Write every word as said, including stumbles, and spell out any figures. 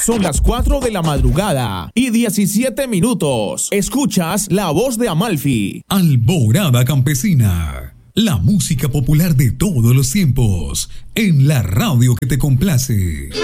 Son las cuatro de la madrugada y diecisiete minutos. Escuchas la voz de Amalfi. Alborada Campesina. La música popular de todos los tiempos. En la radio que te complace.